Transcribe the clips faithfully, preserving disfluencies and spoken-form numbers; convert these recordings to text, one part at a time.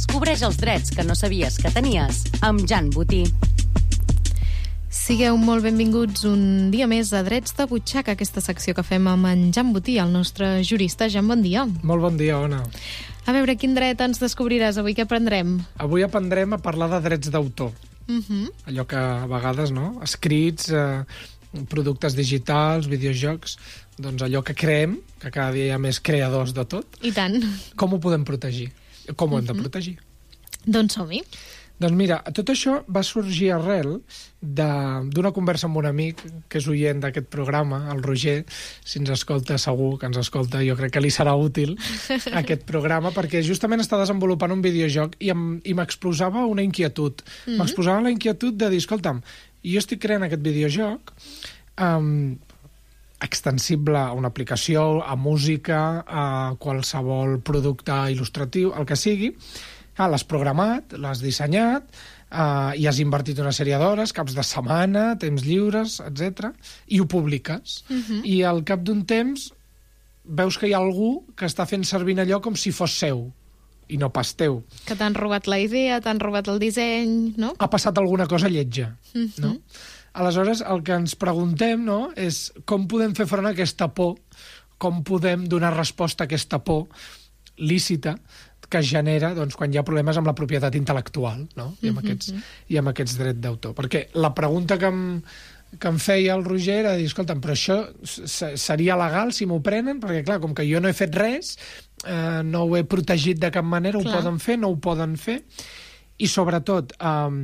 Descobreix els drets que no sabies que tenies amb Jan Botí. Sigueu molt benvinguts un dia més a Drets de Butxaca, aquesta secció que fem amb en Jan Botí, el nostre jurista. Jan, bon dia. Molt bon dia, Ona. A veure, quin dret ens descobriràs avui? Què aprendrem? Avui aprendrem a parlar de drets d'autor. Uh -huh. Allò que a vegades, no?, escrits, eh, productes digitals, videojocs, doncs allò que creem, que cada dia hi ha més creadors de tot. I tant. Com ho podem protegir? Com ho hem Uh-huh. de protegir? Doncs som-hi. Doncs mira, tot això va sorgir arrel d'una conversa amb un amic que és oient d'aquest programa, el Roger. Si ens escolta, segur que ens escolta, jo crec que li serà útil aquest programa, perquè justament està desenvolupant un videojoc i m'exposava una inquietud. Mm-hmm. M'exposava la inquietud de dir, escolta'm, jo estic creant aquest videojoc um, extensible a una aplicació, a música, a qualsevol producte il·lustratiu, el que sigui. Ah, l'has programat, l'has dissenyat, eh, i has invertit una sèrie d'hores, caps de setmana, temps lliures, etcètera, i ho publiques. Uh-huh. I al cap d'un temps veus que hi ha algú que està fent servir allò com si fos seu, i no pas teu. Que t'han robat la idea, t'han robat el disseny, no? Ha passat alguna cosa lletja, uh-huh. no? Aleshores, el que ens preguntem, no?, és com podem fer front a aquesta por, com podem donar resposta a aquesta por lícita que es genera, doncs, quan hi ha problemes amb la propietat intel·lectual, no?, i amb, uh-huh. aquests, i amb aquests drets d'autor. Perquè la pregunta que em, que em feia el Roger era dir, escolta'm, però això seria legal si m'ho prenen? Perquè, clar, com que jo no he fet res, eh, no ho he protegit de cap manera, clar. Ho poden fer, no ho poden fer. I, sobretot, eh,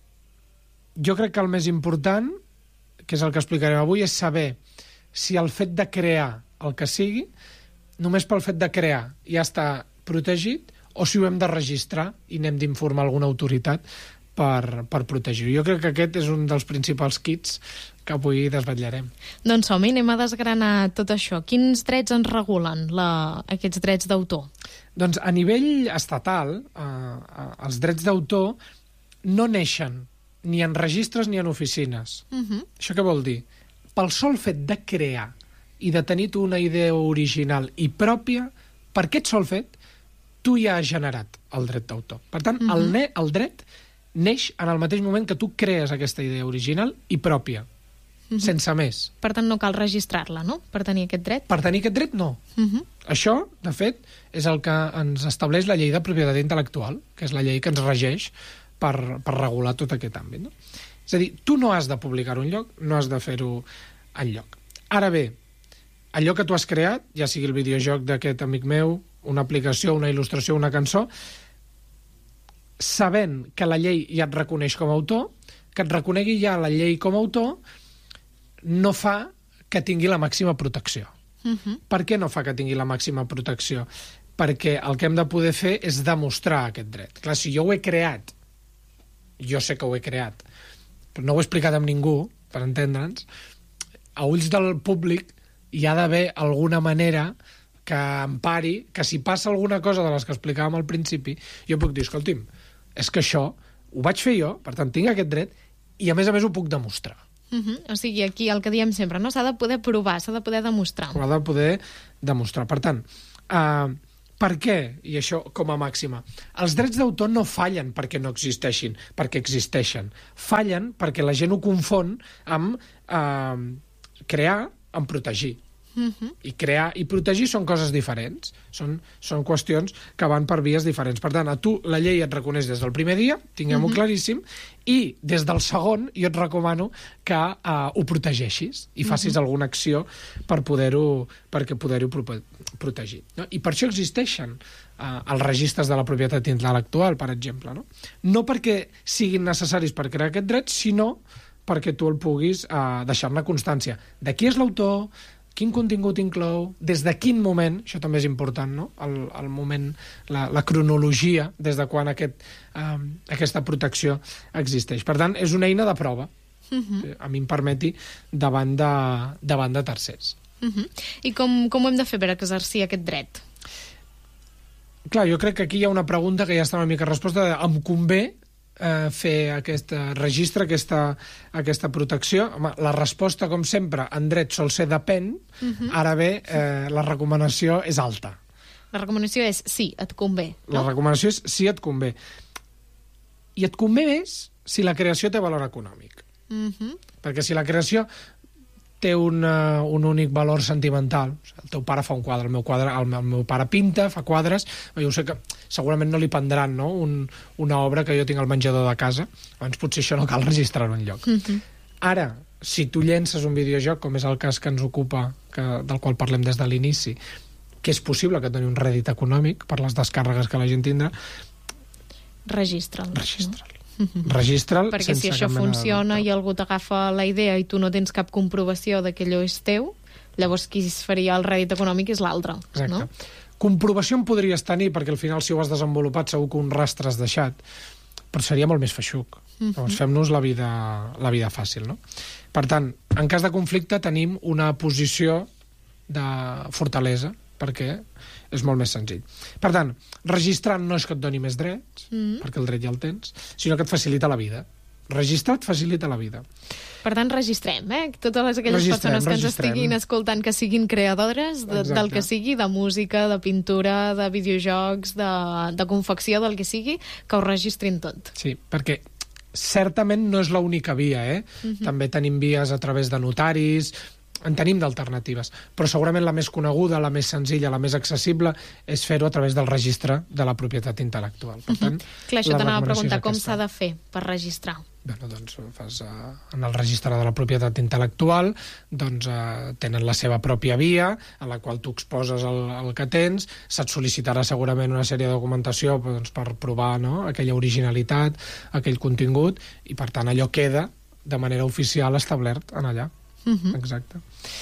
jo crec que el més important, que és el que explicarem avui, és saber si el fet de crear el que sigui, només pel fet de crear ja està protegit, o si ho hem de registrar i n'hem d'informar alguna autoritat per, per protegir-ho. Jo crec que aquest és un dels principals kits que avui desvetllarem. Doncs som-hi, anem a desgranar tot això. Quins drets ens regulen la, aquests drets d'autor? Doncs a nivell estatal, eh, els drets d'autor no neixen ni en registres ni en oficines. Uh-huh. Això què vol dir? Pel sol fet de crear i de tenir tu una idea original i pròpia, per aquest sol fet, tu ja has generat el dret d'autor. Per tant, uh-huh. el, ne el dret neix en el mateix moment que tu crees aquesta idea original i pròpia, uh-huh. sense més. Per tant, no cal registrar-la, no?, per tenir aquest dret? Per tenir aquest dret, no. Uh-huh. Això, de fet, és el que ens estableix la llei de propietat intel·lectual, que és la llei que ens regeix per, per regular tot aquest àmbit, no? És a dir, tu no has de publicar-ho enlloc, no has de fer-ho enlloc. Ara bé, allò que tu has creat, ja sigui el videojoc d'aquest amic meu, una aplicació, una il·lustració, una cançó, sabent que la llei ja et reconeix com a autor, que et reconegui ja la llei com a autor, no fa que tingui la màxima protecció. Uh-huh. Per què no fa que tingui la màxima protecció? Perquè el que hem de poder fer és demostrar aquest dret. Clar, si jo ho he creat, jo sé que ho he creat, però no ho he explicat amb ningú, per entendre'ns, a ulls del públic hi ha d'haver alguna manera que empari, que si passa alguna cosa de les que explicàvem al principi, jo puc dir, escolti'm, és que això ho vaig fer jo, per tant tinc aquest dret, i a més a més ho puc demostrar. Uh-huh. O sigui, aquí el que diem sempre, no? S'ha de poder provar, s'ha de poder demostrar. S'ha de poder demostrar. Per tant, uh, per què? I això com a màxima. Els drets d'autor no fallen perquè no existeixin, perquè existeixen. Fallen perquè la gent ho confon amb uh, crear, amb protegir. Uh-huh. I crear i protegir són coses diferents, són, són qüestions que van per vies diferents. Per tant, a tu la llei et reconeix des del primer dia, tinguem-ho uh-huh. claríssim, i des del segon jo et recomano que uh, ho protegeixis i facis uh-huh. alguna acció per poder-ho perquè poder-ho pro protegir. No? I per això existeixen uh, els registres de la propietat intel·lectual, per exemple. No, no perquè siguin necessaris per crear aquest dret, sinó perquè tu el puguis uh, deixar-ne constància. De qui és l'autor, quin contingut inclou, des de quin moment, això també és important, no?, el, el moment, la, la cronologia, des de quan aquest, eh, aquesta protecció existeix. Per tant, és una eina de prova, uh-huh. a mi em permeti, davant de, davant de tercers. Uh-huh. I com, com ho hem de fer per exercir aquest dret? Clar, jo crec que aquí hi ha una pregunta que ja està una mica resposta de em convé eh, fer aquest registre, aquesta, aquesta protecció. Home, la resposta, com sempre, en dret sol ser depèn. Uh-huh. Ara bé, eh, la recomanació és alta. La recomanació és sí, et convé. La no? recomanació és sí, et convé. I et convé més si la creació té valor econòmic. Mm-hmm. Perquè si la creació té una, un únic valor sentimental, o sigui, el teu pare fa un quadre, el meu, quadre, el, meu, el meu pare pinta, fa quadres, jo sé que segurament no li prendran, no? Un, una obra que jo tinc al menjador de casa, llavors potser això no cal registrar-ho enlloc. Mm-hmm. Ara, si tu llences un videojoc, com és el cas que ens ocupa, que, del qual parlem des de l'inici, que és possible que doni un rèdit econòmic per les descàrregues que la gent tindrà, registra'l. Registra'l. Mm-hmm. Registra'l perquè si això funciona i algú t'agafa la idea i tu no tens cap comprovació de que allò és teu, llavors qui es faria el rèdit econòmic és l'altre. Exacte. No? Comprovació en podries tenir, perquè al final si ho has desenvolupat segur que un rastre has deixat, però seria molt més feixuc. Mm-hmm. Llavors fem-nos la vida, la vida fàcil, no? Per tant, en cas de conflicte tenim una posició de fortalesa, perquè és molt més senzill. Per tant, registrar no és que et doni més drets, mm-hmm. perquè el dret ja el tens, sinó que et facilita la vida. Registrar et facilita la vida. Per tant, registrem, eh? Totes aquelles registrem, persones que registrem. ens estiguin escoltant, que siguin creadores de, del que sigui, de música, de pintura, de videojocs, de, de confecció, del que sigui, que ho registrin tot. Sí, perquè certament no és l'única via, eh? Mm-hmm. També tenim vies a través de notaris, en tenim d'alternatives, però segurament la més coneguda, la més senzilla, la més accessible és fer-ho a través del registre de la propietat intel·lectual. Per tant, mm-hmm. Clar, això t'anava a preguntar, com s'ha de fer per registrar? Bueno, doncs fas, uh, en el registre de la propietat intel·lectual doncs uh, tenen la seva pròpia via en la qual tu exposes el, el que tens, se't sol·licitarà segurament una sèrie de documentació doncs, per provar, no?, aquella originalitat, aquell contingut, i per tant allò queda de manera oficial establert en allà. Uh-huh. Exacte.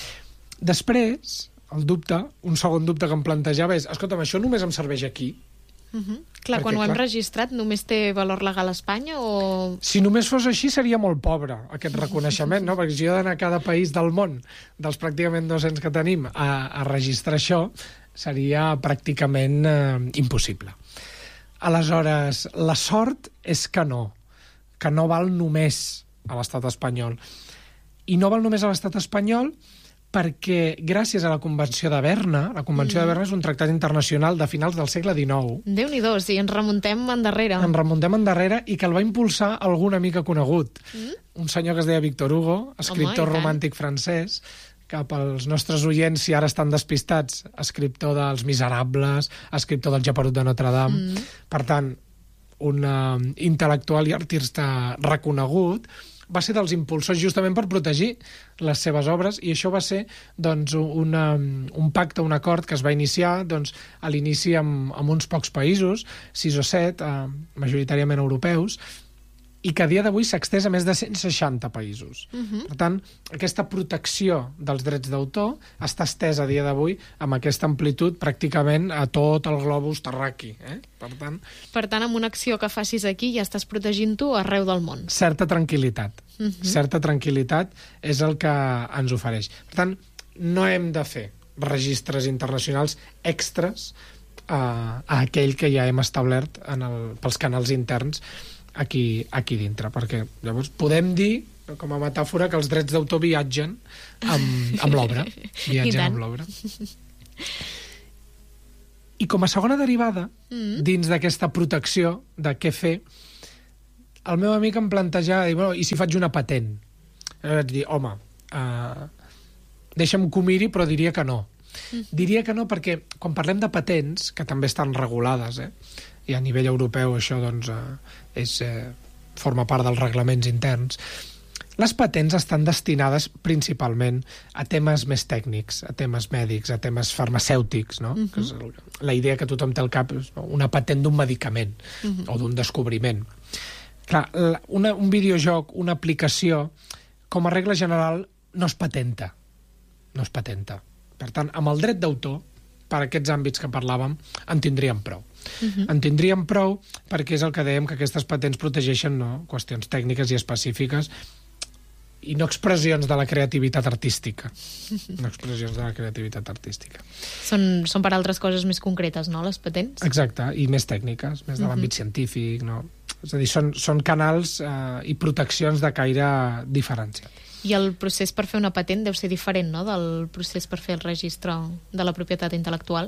Després, el dubte, un segon dubte que em plantejava és, escolta'm, això només em serveix aquí? Uh-huh. Clar, Perquè, quan ho hem clar, registrat només té valor legal a Espanya o... Si només fos així seria molt pobre aquest reconeixement, no? Perquè si jo he d'anar a cada país del món, dels pràcticament dos-cents que tenim, a, a registrar això, seria pràcticament eh, impossible. Aleshores, la sort és que no, que no val només a l'estat espanyol. I no val només a l'estat espanyol perquè gràcies a la Convenció de Berna, la Convenció mm. de Berna és un tractat internacional de finals del segle dinou. Déu-n'hi-do, si ens remuntem endarrere. Ens remuntem endarrere i que el va impulsar algun amic conegut. Mm? Un senyor que es deia Victor Hugo, escriptor Home, romàntic francès, que pels nostres oients, si ara estan despistats, escriptor dels Miserables, escriptor del Geperut de Notre Dame. Mm. Per tant, un uh, intel·lectual i artista reconegut, va ser dels impulsors justament per protegir les seves obres, i això va ser doncs, una, un pacte, un acord que es va iniciar doncs, a l'inici amb, amb uns pocs països, sis o set, eh, majoritàriament europeus, i que a dia d'avui s'ha extès a més de cent seixanta països. Uh-huh. Per tant, aquesta protecció dels drets d'autor està estesa a dia d'avui amb aquesta amplitud pràcticament a tot el globus terraqui. Eh? Per tant, per tant, amb una acció que facis aquí ja estàs protegint-ho arreu del món. Certa tranquil·litat. Uh-huh. Certa tranquil·litat és el que ens ofereix. Per tant, no hem de fer registres internacionals extras a, a aquell que ja hem establert en el, pels canals interns aquí, aquí dintre, perquè llavors podem dir, com a metàfora, que els drets d'autor viatgen amb, amb l'obra. Viatgen amb l'obra. I com a segona derivada, mm. dins d'aquesta protecció de què fer, el meu amic em plantejava, dir, bueno, i si faig una patent? I vaig dir, home, uh, deixa'm que ho miri, però diria que no. Mm. Diria que no perquè, quan parlem de patents, que també estan regulades, eh, i a nivell europeu això doncs, eh, és, eh, forma part dels reglaments interns, les patents estan destinades principalment a temes més tècnics, a temes mèdics, a temes farmacèutics, no? Uh-huh. Que és el, la idea que tothom té al cap és una patent d'un medicament uh-huh. o d'un descobriment. Clar, una, un videojoc, una aplicació, com a regla general, no es patenta. No es patenta. Per tant, amb el dret d'autor, per aquests àmbits que parlàvem, en tindríem prou. Uh-huh. En tindríem prou perquè és el que dèiem, que aquestes patents protegeixen, no?, qüestions tècniques i específiques i no expressions de la creativitat artística. No expressions de la creativitat artística. Són, són per altres coses més concretes, no?, les patents? Exacte, i més tècniques, més de l'àmbit uh-huh. científic, no? És a dir, són, són canals eh, i proteccions de caire diferenciat. I el procés per fer una patent deu ser diferent, no?, del procés per fer el registre de la propietat intel·lectual?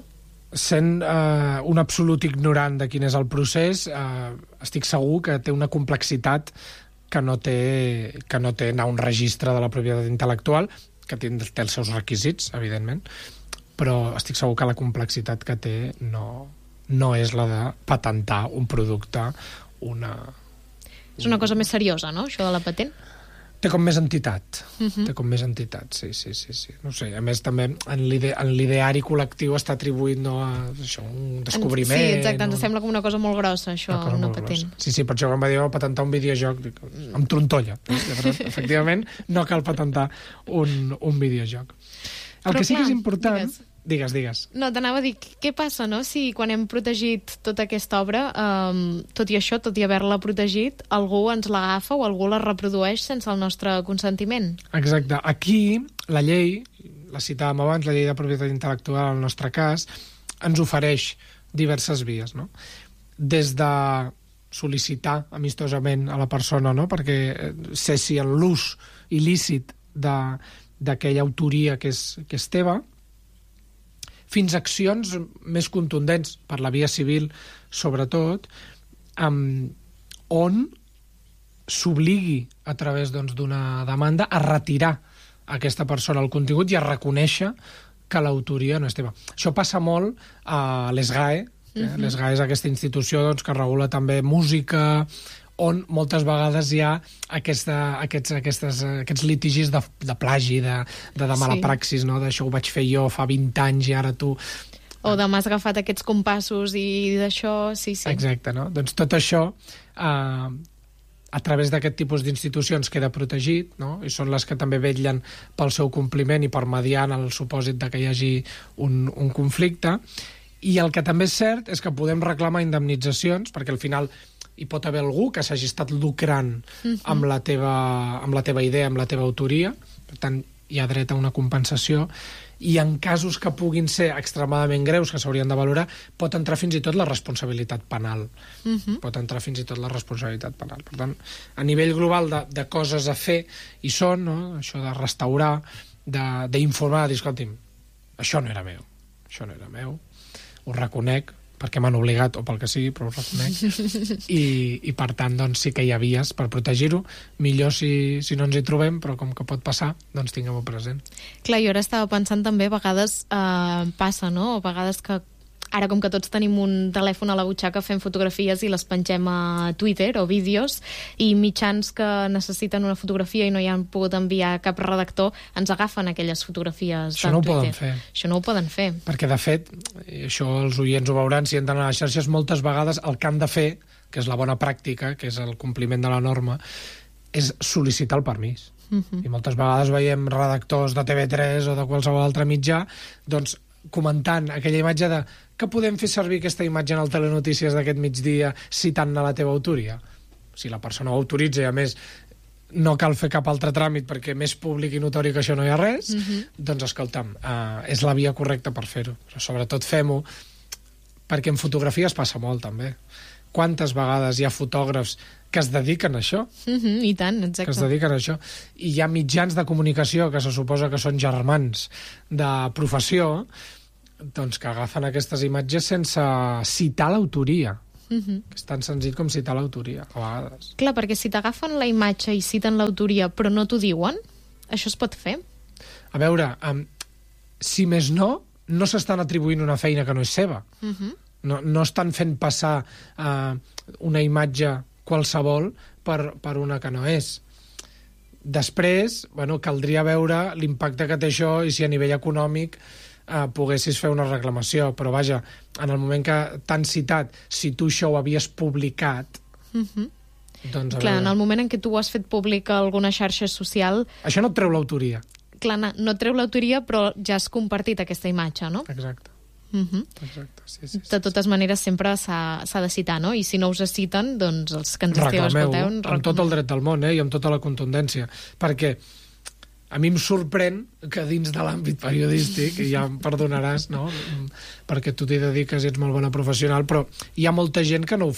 sent eh, un absolut ignorant de quin és el procés, eh, estic segur que té una complexitat que no té, que no té anar a un registre de la propietat intel·lectual, que té, té els seus requisits, evidentment, però estic segur que la complexitat que té no, no és la de patentar un producte, una... És una cosa més seriosa, no?, això de la patent? Té com més entitat, Uh-huh. té com més entitat, sí, sí, sí, sí. No sé, a més també en l'ide en l'ideari col·lectiu està atribuït, no, a això, un descobriment... Sí, exacte, ens un... sembla com una cosa molt grossa, això, una, una patent. Grossa. Sí, sí, per això quan va dir oh, patentar un videojoc, dic, amb trontolla. Llavors, efectivament, no cal patentar un, un videojoc. El Però que sí clar, que és important... digues. Digues, digues. No, t'anava a dir, què passa, no?, si quan hem protegit tota aquesta obra, um, tot i això, tot i haver-la protegit, algú ens l'agafa o algú la reprodueix sense el nostre consentiment? Exacte. Aquí, la llei, la citàvem abans, la llei de propietat intel·lectual, en el nostre cas, ens ofereix diverses vies, no? Des de sol·licitar amistosament a la persona, no?, perquè cessi en l'ús il·lícit d'aquella autoria que és, que és teva, fins a accions més contundents, per la via civil sobretot, um, on s'obligui a través doncs, d'una demanda a retirar a aquesta persona el contingut i a reconèixer que l'autoria no és teva. Això passa molt a l'ESGAE. Eh? Uh-huh. L'ESGAE és aquesta institució doncs, que regula també música, on moltes vegades hi ha aquesta, aquests, aquestes, aquests litigis de, de plagi, de, de, de mala Sí. praxis, no? D'això ho vaig fer jo fa vint anys i ara tu... O de m'has agafat aquests compassos i d'això, sí, sí. Exacte, no? Doncs tot això, eh, a través d'aquest tipus d'institucions queda protegit, no? I són les que també vetllen pel seu compliment i per mediar en el supòsit de que hi hagi un, un conflicte. I el que també és cert és que podem reclamar indemnitzacions, perquè al final hi pot haver algú que s'hagi estat lucrant uh-huh. amb, la teva, amb la teva idea, amb la teva autoria, per tant, hi ha dret a una compensació, i en casos que puguin ser extremadament greus, que s'haurien de valorar, pot entrar fins i tot la responsabilitat penal. Uh-huh. Pot entrar fins i tot la responsabilitat penal. Per tant, a nivell global de, de coses a fer, hi són, no? Això de restaurar, d'informar, de dir, escolti'm, això no era meu, això no era meu, ho reconec, perquè m'han obligat o pel que sigui, però ho reconec. I, i per tant, doncs, sí que hi ha vies per protegir-ho. Millor si, si no ens hi trobem, però com que pot passar, doncs tinguem-ho present. Clar, jo ara estava pensant també, a vegades eh, passa, no? A vegades que ara, com que tots tenim un telèfon a la butxaca, fem fotografies i les pengem a Twitter o vídeos, i mitjans que necessiten una fotografia i no hi han pogut enviar cap redactor, ens agafen aquelles fotografies Això de no ho Twitter. poden fer. Això no ho poden fer. Perquè, de fet, i això els oients ho veuran, si entren a les xarxes, moltes vegades el que han de fer, que és la bona pràctica, que és el compliment de la norma, és sol·licitar el permís. Uh-huh. I moltes vegades veiem redactors de T V tres o de qualsevol altre mitjà, doncs, comentant aquella imatge de que podem fer servir aquesta imatge en el Telenotícies d'aquest migdia citant-ne la teva autoria. Si la persona ho autoritza i, a més, no cal fer cap altre tràmit perquè més públic i notori que això no hi ha res, uh-huh. doncs, escolta'm, uh, és la via correcta per fer-ho. Però sobretot fem-ho perquè en fotografies passa molt, també. Quantes vegades hi ha fotògrafs que es dediquen a això? Uh-huh, I tant, exacte. Que es dediquen a això. I hi ha mitjans de comunicació que se suposa que són germans de professió, doncs que agafen aquestes imatges sense citar l'autoria. Uh-huh. Que és tan senzill com citar l'autoria, a vegades. Clar, perquè si t'agafen la imatge i citen l'autoria però no t'ho diuen, això es pot fer? A veure, um, si més no, no s'estan atribuint una feina que no és seva. Uh-huh. No, no estan fent passar uh, una imatge qualsevol per, per una que no és. Després, bueno, caldria veure l'impacte que té això i si a nivell econòmic eh, poguessis fer una reclamació. Però vaja, en el moment que t'han citat, si tu això ho havies publicat, Uh-huh. doncs a Clar, veure... en el moment en què tu ho has fet públic a alguna xarxa social, Això no et treu l'autoria. clar, no no et treu l'autoria, però ja has compartit aquesta imatge, no? Exacte. Uh-huh. Exacte, sí, sí, sí. De totes maneres, sempre s'ha s'ha de citar, no? I si no us citen, doncs els que ens esteu Reclameu-ho, escolteu... amb tot el dret del món, eh, i amb tota la contundència, perquè a mi em sorprèn que dins de l'àmbit periodístic, i ja em perdonaràs, no?, perquè tu t'hi dediques i ets molt bona professional, però hi ha molta gent que no ho fa,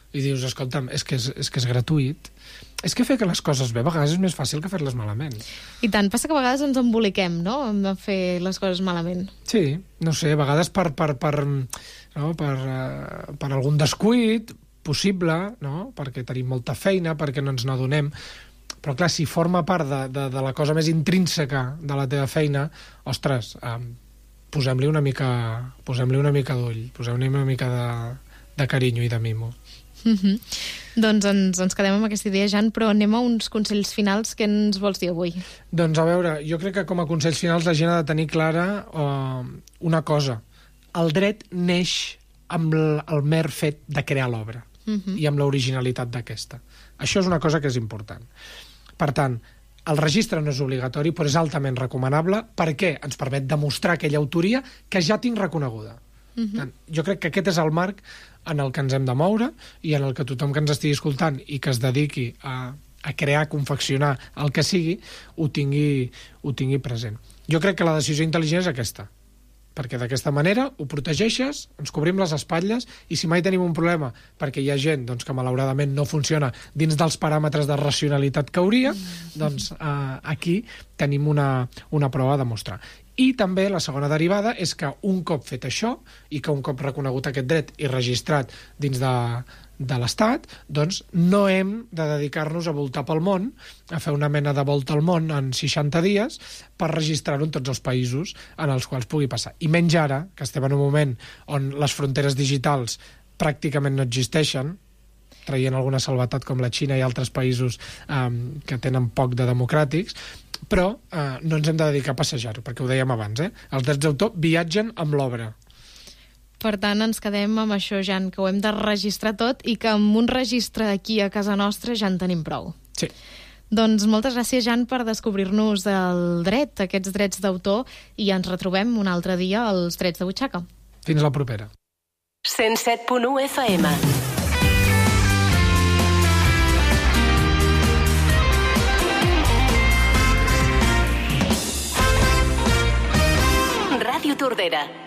i dius, escolta'm, és que és, és que és gratuït. És que fer que les coses bé a vegades és més fàcil que fer-les malament. I tant, passa que a vegades ens emboliquem, no?, de fer les coses malament. Sí, no sé, a vegades per, per, per, no, per, uh, per algun descuit possible, no?, perquè tenim molta feina, perquè no ens n'adonem. Però clar, si forma part de, de, de la cosa més intrínseca de la teva feina, ostres, um, posem-li una mica, posem-li una mica d'ull, posem-li una mica de, de carinyo i de mimo. Mm-hmm. Doncs ens, ens quedem amb aquesta idea, Jan, però anem a uns consells finals. Què ens vols dir avui? Doncs a veure, jo crec que com a consells finals la gent ha de tenir clara uh, una cosa. El dret neix amb el, el mer fet de crear l'obra mm-hmm. i amb l'originalitat d'aquesta. Això és una cosa que és important. Per tant, el registre no és obligatori, però és altament recomanable perquè ens permet demostrar aquella autoria que ja tinc reconeguda. Mm-hmm. Tant, jo crec que aquest és el marc en el que ens hem de moure i en el que tothom que ens estigui escoltant i que es dediqui a, a crear, a confeccionar el que sigui, ho tingui, ho tingui present. Jo crec que la decisió intel·ligent és aquesta, perquè d'aquesta manera ho protegeixes, ens cobrim les espatlles i si mai tenim un problema perquè hi ha gent doncs, que malauradament no funciona dins dels paràmetres de racionalitat que hauria, doncs eh, aquí tenim una, una prova a demostrar. I també la segona derivada és que un cop fet això i que un cop reconegut aquest dret i registrat dins de, de l'Estat, doncs no hem de dedicar-nos a voltar pel món, a fer una mena de volta al món en seixanta dies per registrar-ho en tots els països en els quals pugui passar. I menys ara, que estem en un moment on les fronteres digitals pràcticament no existeixen, traient alguna salvetat com la Xina i altres països eh, que tenen poc de democràtics, però eh, no ens hem de dedicar a passejar-ho, perquè ho dèiem abans, eh? Els drets d'autor viatgen amb l'obra. Per tant, ens quedem amb això, Jan, que ho hem de registrar tot i que amb un registre aquí a casa nostra ja en tenim prou. Sí. Doncs moltes gràcies, Jan, per descobrir-nos el dret, aquests drets d'autor, i ens retrobem un altre dia als Drets de Butxaca. Fins la propera. cent set punt u F M. Ràdio Tordera.